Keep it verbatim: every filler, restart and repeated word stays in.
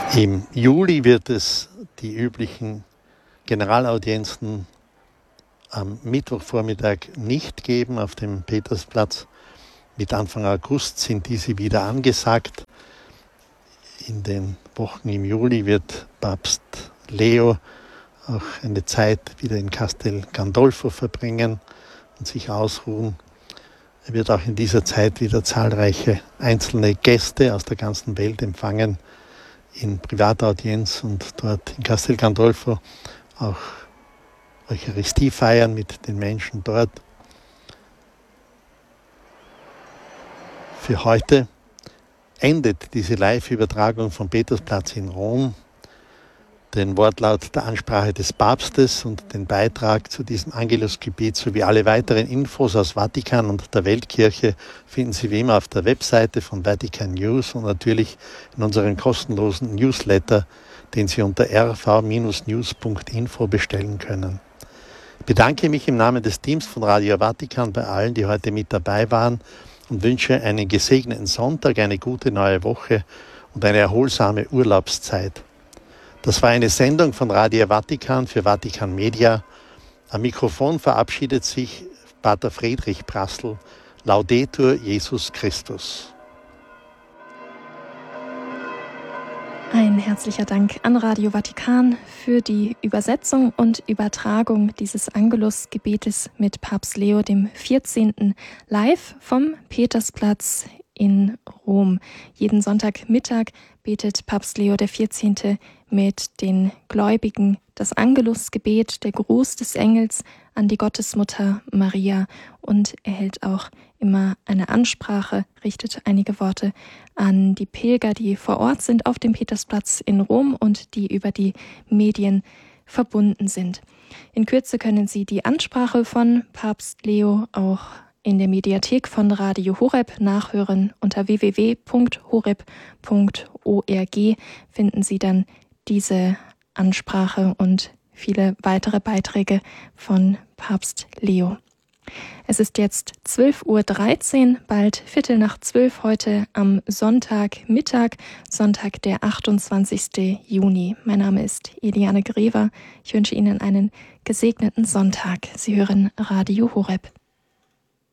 Im Juli wird es die üblichen Generalaudienzen am Mittwochvormittag nicht geben auf dem Petersplatz. Mit Anfang August sind diese wieder angesagt. In den Wochen im Juli wird Papst Leo auch eine Zeit wieder in Castel Gandolfo verbringen und sich ausruhen. Er wird auch in dieser Zeit wieder zahlreiche einzelne Gäste aus der ganzen Welt empfangen in Privataudienz und dort in Castel Gandolfo auch Eucharistie feiern mit den Menschen dort. Für heute endet diese Live-Übertragung vom Petersplatz in Rom. Den Wortlaut der Ansprache des Papstes und den Beitrag zu diesem Angelusgebet sowie alle weiteren Infos aus Vatikan und der Weltkirche finden Sie wie immer auf der Webseite von Vatikan News und natürlich in unserem kostenlosen Newsletter, den Sie unter r v news punkt info bestellen können. Ich bedanke mich im Namen des Teams von Radio Vatikan bei allen, die heute mit dabei waren und wünsche einen gesegneten Sonntag, eine gute neue Woche und eine erholsame Urlaubszeit. Das war eine Sendung von Radio Vatikan für Vatikan Media. Am Mikrofon verabschiedet sich Pater Friedrich Prassl. Laudetur Jesus Christus. Ein herzlicher Dank an Radio Vatikan für die Übersetzung und Übertragung dieses Angelus-Gebetes mit Papst Leo dem vierzehnten live vom Petersplatz in Rom. Jeden Sonntagmittag betet Papst Leo der vierzehnte mit den Gläubigen das Angelusgebet, der Gruß des Engels an die Gottesmutter Maria, und er hält auch immer eine Ansprache, richtet einige Worte an die Pilger, die vor Ort sind auf dem Petersplatz in Rom und die über die Medien verbunden sind. In Kürze können Sie die Ansprache von Papst Leo auch in der Mediathek von Radio Horeb nachhören. Unter w w w punkt horeb punkt org finden Sie dann diese Ansprache und viele weitere Beiträge von Papst Leo. Es ist jetzt zwölf Uhr dreizehn, bald Viertel nach zwölf heute am Sonntagmittag, Sonntag der achtundzwanzigsten Juni. Mein Name ist Eliane Grever. Ich wünsche Ihnen einen gesegneten Sonntag. Sie hören Radio Horeb.